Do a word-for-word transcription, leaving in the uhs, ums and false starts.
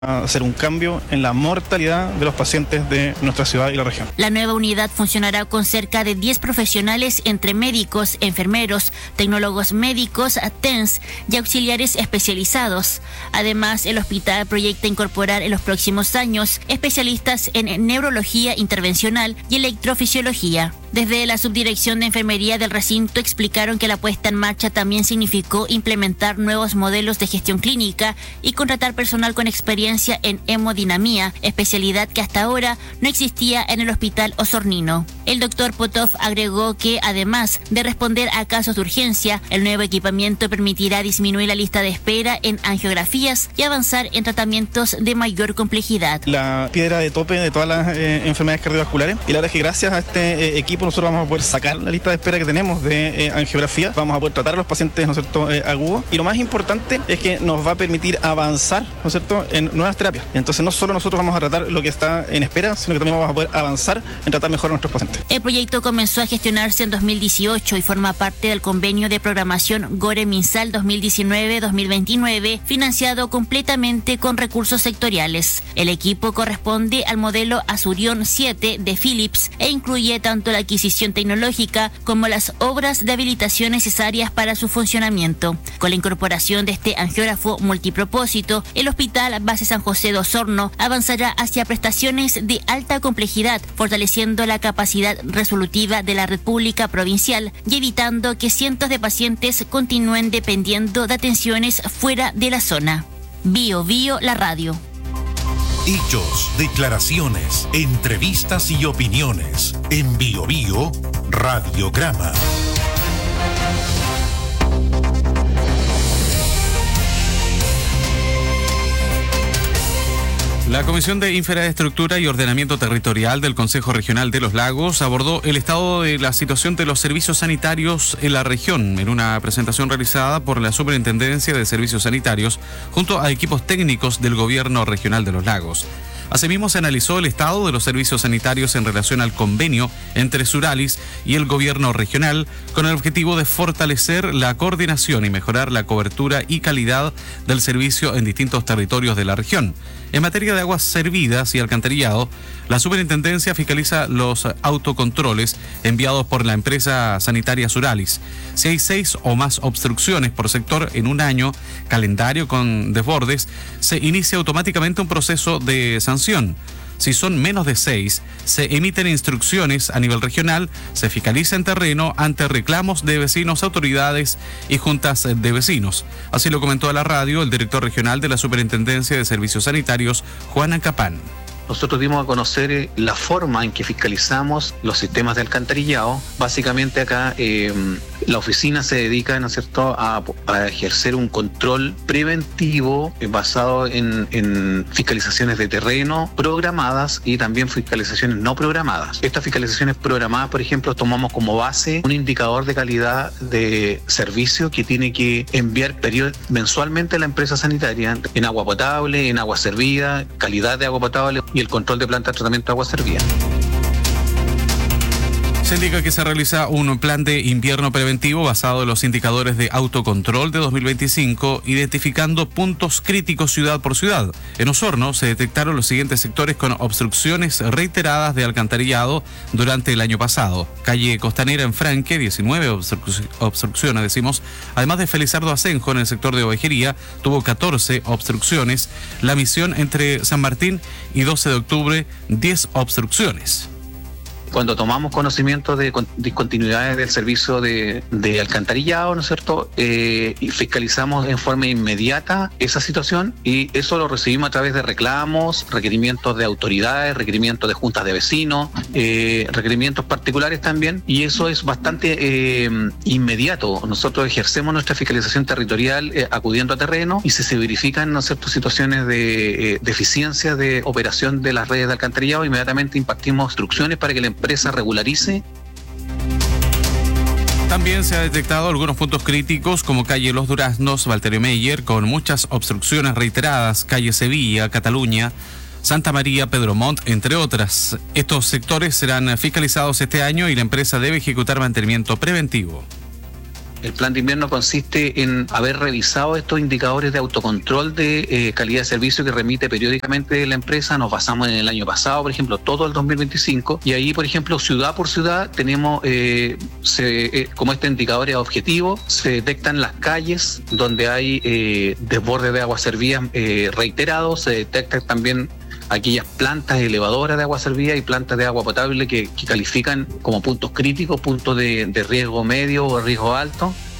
a hacer un cambio en la mortalidad de los pacientes de nuestra ciudad y la región. La nueva unidad funcionará con cerca de diez profesionales entre médicos, enfermeros, tecnólogos médicos, T E N S y auxiliares especializados. Además, el hospital proyecta incorporar en los próximos años especialistas en neurología intervencional y electrofisiología. Desde la subdirección de enfermería del recinto explicaron que la puesta en marcha también significó implementar nuevos modelos de gestión clínica y contratar personal con experiencia en hemodinamía, especialidad que hasta ahora no existía en el hospital osornino. El doctor Potov agregó que, además de responder a casos de urgencia, el nuevo equipamiento permitirá disminuir la lista de espera en angiografías y avanzar en tratamientos de mayor complejidad. La piedra de tope de todas las eh, enfermedades cardiovasculares, y la verdad es que gracias a este eh, equipo nosotros vamos a poder sacar la lista de espera que tenemos de eh, angiografía, vamos a poder tratar a los pacientes, ¿no es cierto?, eh, agudos, y lo más importante es que nos va a permitir avanzar, ¿no es cierto?, en nuevas terapias. Entonces no solo nosotros vamos a tratar lo que está en espera, sino que también vamos a poder avanzar en tratar mejor a nuestros pacientes. El proyecto comenzó a gestionarse en dos mil dieciocho y forma parte del convenio de programación Gore-Minsal dos mil diecinueve dos mil veintinueve, financiado completamente con recursos sectoriales. El equipo corresponde al modelo Azurion siete de Philips e incluye tanto la adquisición tecnológica como las obras de habilitación necesarias para su funcionamiento. Con la incorporación de este angiógrafo multipropósito, el Hospital Base San José de Osorno avanzará hacia prestaciones de alta complejidad, fortaleciendo la capacidad resolutiva de la red pública provincial y evitando que cientos de pacientes continúen dependiendo de atenciones fuera de la zona. Bio Bio, la radio. Hechos, declaraciones, entrevistas y opiniones. En Bio Bio, Radiograma. La Comisión de Infraestructura y Ordenamiento Territorial del Consejo Regional de los Lagos abordó el estado de la situación de los servicios sanitarios en la región en una presentación realizada por la Superintendencia de Servicios Sanitarios junto a equipos técnicos del Gobierno Regional de los Lagos. Asimismo, se analizó el estado de los servicios sanitarios en relación al convenio entre Suralis y el gobierno regional con el objetivo de fortalecer la coordinación y mejorar la cobertura y calidad del servicio en distintos territorios de la región. En materia de aguas servidas y alcantarillado, la superintendencia fiscaliza los autocontroles enviados por la empresa sanitaria Suralis. Si hay seis o más obstrucciones por sector en un año calendario con desbordes, se inicia automáticamente un proceso de sanción. Si son menos de seis, se emiten instrucciones a nivel regional, se fiscaliza en terreno ante reclamos de vecinos, autoridades y juntas de vecinos. Así lo comentó a la radio el director regional de la Superintendencia de Servicios Sanitarios, Juan Ancapán. Nosotros dimos a conocer la forma en que fiscalizamos los sistemas de alcantarillado. Básicamente acá eh, la oficina se dedica, ¿no es cierto?, a, a ejercer un control preventivo eh, basado en, en fiscalizaciones de terreno programadas y también fiscalizaciones no programadas. Estas fiscalizaciones programadas, por ejemplo, tomamos como base un indicador de calidad de servicio que tiene que enviar period- mensualmente a la empresa sanitaria en agua potable, en agua servida, calidad de agua potable y el control de planta de tratamiento de agua servida. Se indica que se realiza un plan de invierno preventivo basado en los indicadores de autocontrol de dos mil veinticinco, identificando puntos críticos ciudad por ciudad. En Osorno se detectaron los siguientes sectores con obstrucciones reiteradas de alcantarillado durante el año pasado. Calle Costanera en Franque, diecinueve obstru- obstrucciones, decimos. Además de Felizardo Asenjo en el sector de Ovejería, tuvo catorce obstrucciones. La Misión entre San Martín y doce de octubre, diez obstrucciones. Cuando tomamos conocimiento de discontinuidades del servicio de, de alcantarillado, ¿no es cierto?, eh, y fiscalizamos en forma inmediata esa situación, y eso lo recibimos a través de reclamos, requerimientos de autoridades, requerimientos de juntas de vecinos, eh, requerimientos particulares también, y eso es bastante eh, inmediato. Nosotros ejercemos nuestra fiscalización territorial eh, acudiendo a terreno, y si se verifican, ¿no es cierto?, situaciones de eh, deficiencia de operación de las redes de alcantarillado, inmediatamente impartimos instrucciones para que la empresa regularice. También se ha detectado algunos puntos críticos como calle Los Duraznos, Valterio Meyer, con muchas obstrucciones reiteradas, calle Sevilla, Cataluña, Santa María, Pedro Montt, entre otras. Estos sectores serán fiscalizados este año y la empresa debe ejecutar mantenimiento preventivo. El plan de invierno consiste en haber revisado estos indicadores de autocontrol de eh, calidad de servicio que remite periódicamente la empresa. Nos basamos en el año pasado, por ejemplo, todo el dos mil veinticinco, y ahí, por ejemplo, ciudad por ciudad tenemos eh, se, eh, como este indicador es objetivo, se detectan las calles donde hay eh, desborde de aguas servidas eh, reiterados, se detectan también aquellas plantas elevadoras de agua servida y plantas de agua potable que, que califican como puntos críticos, puntos de, de riesgo medio o riesgo alto.